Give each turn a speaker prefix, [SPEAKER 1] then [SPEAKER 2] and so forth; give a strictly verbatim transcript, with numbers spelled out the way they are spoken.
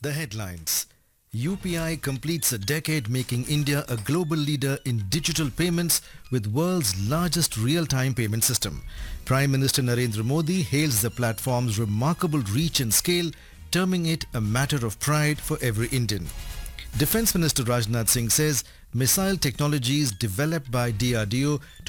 [SPEAKER 1] The headlines. U P I completes a decade making India a global leader in digital payments with world's largest real-time payment system. Prime Minister Narendra Modi hails the platform's remarkable reach and scale, terming it a matter of pride for every Indian. Defence Minister Rajnath Singh says missile technologies developed by D R D O to